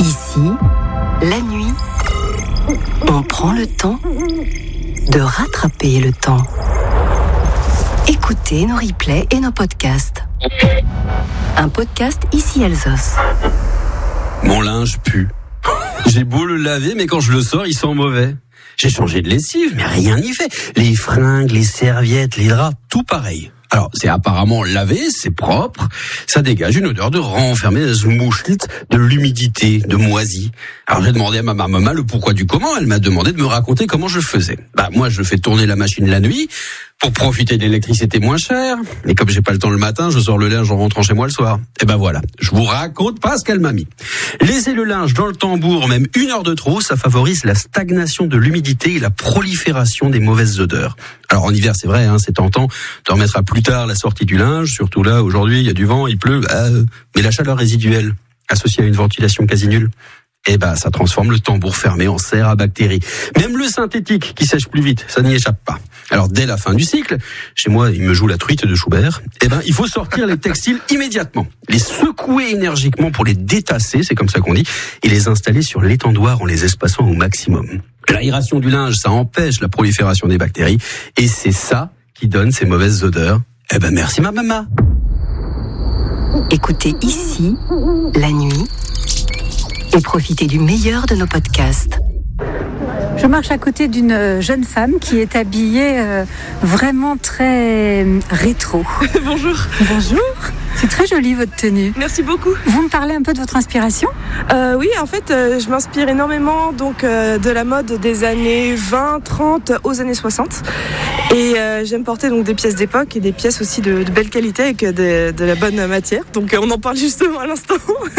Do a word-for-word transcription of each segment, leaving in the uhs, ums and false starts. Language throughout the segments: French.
Ici, la nuit, on prend le temps de rattraper le temps. Écoutez nos replays et nos podcasts. Un podcast Ici Alsos. Mon linge pue. J'ai beau le laver, mais quand je le sors, il sent mauvais. J'ai changé de lessive, mais rien n'y fait. Les fringues, les serviettes, les draps, tout pareil. Alors, c'est apparemment lavé, c'est propre, ça dégage une odeur de renfermeuse mouchlite, de l'humidité, de moisi. Alors, j'ai demandé à ma maman le pourquoi du comment, elle m'a demandé de me raconter comment je faisais. Bah, moi, je fais tourner la machine la nuit, pour profiter de l'électricité moins chère. Et comme j'ai pas le temps le matin, je sors le linge en rentrant chez moi le soir. Et ben voilà, je vous raconte pas ce qu'elle m'a mis. Laisser le linge dans le tambour, même une heure de trop, ça favorise la stagnation de l'humidité et la prolifération des mauvaises odeurs. Alors en hiver, c'est vrai, hein, c'est tentant de remettre à plus tard la sortie du linge, surtout là, aujourd'hui, il y a du vent, il pleut, euh, mais la chaleur résiduelle, associée à une ventilation quasi nulle, eh ben, ça transforme le tambour fermé en serre à bactéries. Même le synthétique, qui sèche plus vite, ça n'y échappe pas. Alors, dès la fin du cycle, chez moi, il me joue la truite de Schubert, eh ben, il faut sortir les textiles immédiatement, les secouer énergiquement pour les détasser, c'est comme ça qu'on dit, et les installer sur l'étendoir en les espaçant au maximum. L'aération du linge, ça empêche la prolifération des bactéries, et c'est ça qui donne ces mauvaises odeurs. Eh ben, merci ma maman. Écoutez Ici, la nuit, et profitez du meilleur de nos podcasts. Je marche à côté d'une jeune femme qui est habillée euh, vraiment très rétro. Bonjour. Bonjour. C'est très joli votre tenue. Merci beaucoup. Vous me parlez un peu de votre inspiration ? euh, Oui, en fait, euh, je m'inspire énormément donc, euh, de la mode des années vingt, trente aux années soixante. Et euh, j'aime porter donc, des pièces d'époque et des pièces aussi de, de belle qualité avec de, de la bonne matière. Donc euh, on en parle justement à l'instant.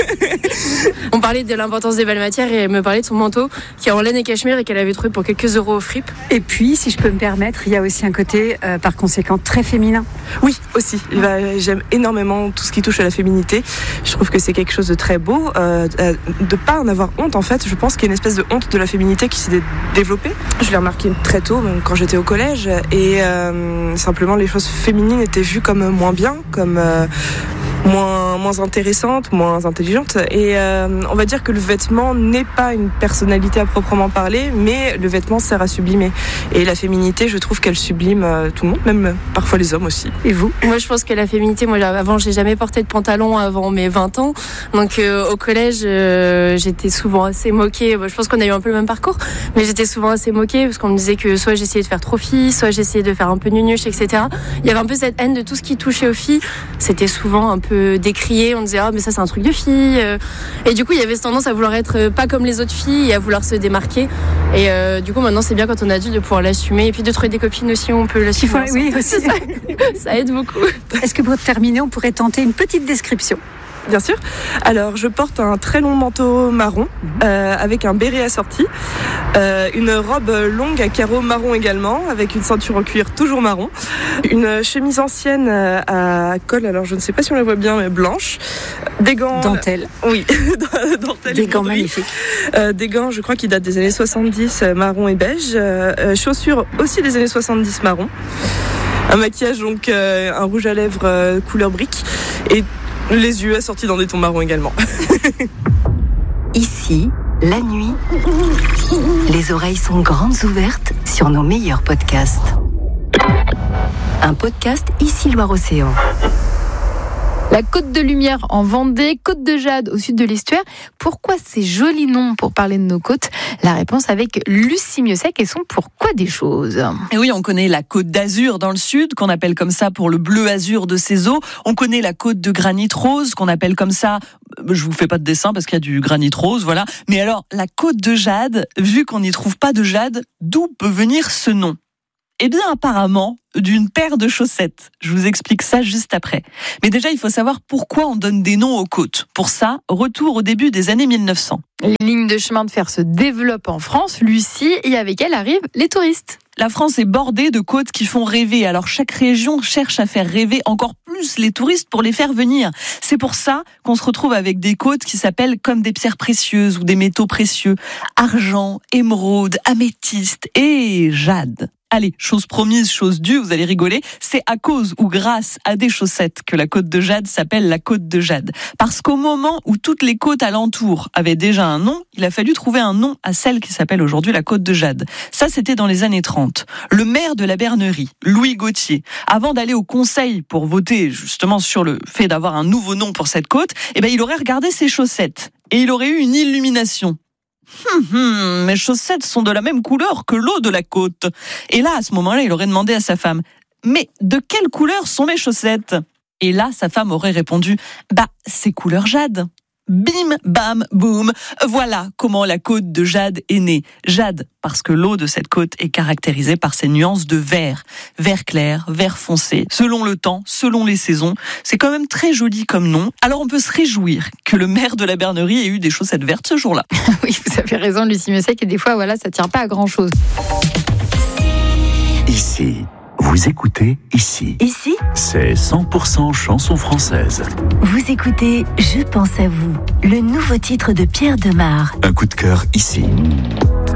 On parlait de l'importance des belles matières et elle me parlait de son manteau qui est en laine et cachemire et qu'elle avait trouvé pour quelques euros au fripe. Et puis, si je peux me permettre, il y a aussi un côté, euh, par conséquent, très féminin. Oui, aussi. Ah. Bah, j'aime énormément tout ce qui touche à la féminité. Je trouve que c'est quelque chose de très beau. Euh, de pas en avoir honte, en fait. Je pense qu'il y a une espèce de honte de la féminité qui s'est développée. Je l'ai remarqué très tôt, même quand j'étais au collège. Et euh, simplement, les choses féminines étaient vues comme moins bien, comme... Euh, moins, moins intéressante, moins intelligente. Et euh, on va dire que le vêtement n'est pas une personnalité à proprement parler, mais le vêtement sert à sublimer. Et la féminité, je trouve qu'elle sublime euh, tout le monde, même euh, parfois les hommes aussi. Et vous ? Moi, je pense que la féminité, moi, avant, j'ai jamais porté de pantalon avant mes vingt ans. Donc, euh, au collège, euh, j'étais souvent assez moquée. Bon, je pense qu'on a eu un peu le même parcours, mais j'étais souvent assez moquée parce qu'on me disait que soit j'essayais de faire trop fille, soit j'essayais de faire un peu nunuche, et cetera. Il y avait un peu cette haine de tout ce qui touchait aux filles. C'était souvent un peu décrié, on disait ah mais ça c'est un truc de fille, et du coup il y avait cette tendance à vouloir être pas comme les autres filles et à vouloir se démarquer, et euh, du coup maintenant c'est bien quand on est adulte de pouvoir l'assumer et puis de trouver des copines aussi où on peut l'assumer. Faut, oui, aussi. ça, ça aide beaucoup. Est-ce que pour terminer on pourrait tenter une petite description? Bien sûr. Alors, je porte un très long manteau marron euh, avec un béret assorti, euh, une robe longue à carreaux marron également, avec une ceinture en cuir toujours marron, une chemise ancienne à col, alors je ne sais pas si on la voit bien, mais blanche, des gants... Dentelle. Oui, dentelle. Des gants magnifiques. Euh, des gants, je crois, qui datent des années soixante-dix, marron et beige, euh, chaussures aussi des années soixante-dix, marron, un maquillage, donc euh, un rouge à lèvres euh, couleur brique, et les yeux assortis dans des tons marrons également. Ici, la nuit, les oreilles sont grandes ouvertes sur nos meilleurs podcasts. Un podcast Ici Loire-Océan. La Côte de Lumière en Vendée, Côte de Jade au sud de l'Estuaire. Pourquoi ces jolis noms pour parler de nos côtes ? La réponse avec Lucie Mieuxec et son Pourquoi des choses. Et oui, on connaît la Côte d'Azur dans le sud, qu'on appelle comme ça pour le bleu azur de ses eaux. On connaît la Côte de Granit Rose, qu'on appelle comme ça, je vous fais pas de dessin parce qu'il y a du granit rose, voilà. Mais alors, la Côte de Jade, vu qu'on n'y trouve pas de jade, d'où peut venir ce nom ? Eh bien, apparemment, d'une paire de chaussettes. Je vous explique ça juste après. Mais déjà, il faut savoir pourquoi on donne des noms aux côtes. Pour ça, retour au début des années mille neuf cents. Les lignes de chemin de fer se développent en France, Lucie, et avec elles arrivent les touristes. La France est bordée de côtes qui font rêver. Alors chaque région cherche à faire rêver encore plus les touristes pour les faire venir. C'est pour ça qu'on se retrouve avec des côtes qui s'appellent comme des pierres précieuses ou des métaux précieux. Argent, émeraude, améthyste et jade. Allez, chose promise, chose due, vous allez rigoler, c'est à cause ou grâce à des chaussettes que la côte de Jade s'appelle la côte de Jade. Parce qu'au moment où toutes les côtes alentours avaient déjà un nom, il a fallu trouver un nom à celle qui s'appelle aujourd'hui la côte de Jade. Ça, c'était dans les années trente. Le maire de la Bernerie, Louis Gauthier, avant d'aller au conseil pour voter justement sur le fait d'avoir un nouveau nom pour cette côte, eh ben, il aurait regardé ses chaussettes et il aurait eu une illumination. Hum, hum, mes chaussettes sont de la même couleur que l'eau de la côte. Et là, à ce moment-là, il aurait demandé à sa femme, mais de quelle couleur sont mes chaussettes ? Et là, sa femme aurait répondu, bah, c'est couleur jade. Bim, bam, boum. Voilà comment la côte de Jade est née. Jade, parce que l'eau de cette côte est caractérisée par ses nuances de vert. Vert clair, vert foncé, selon le temps, selon les saisons. C'est quand même très joli comme nom. Alors on peut se réjouir que le maire de la Bernerie ait eu des chaussettes vertes ce jour-là. Oui, vous avez raison, Lucie Miosec, et des fois, voilà, ça tient pas à grand-chose. Ici, vous écoutez Ici. Ici, C'est cent pour cent chanson française. vous écoutez Je pense à vous, le nouveau titre de Pierre Demar. Un coup de cœur ici.